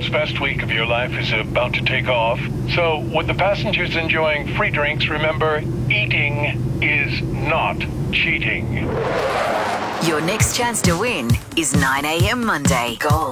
world's best week of your life is about to take off. So, with the passengers enjoying free drinks, remember, eating is not cheating. Your next chance to win is 9 a.m. Monday. Gold.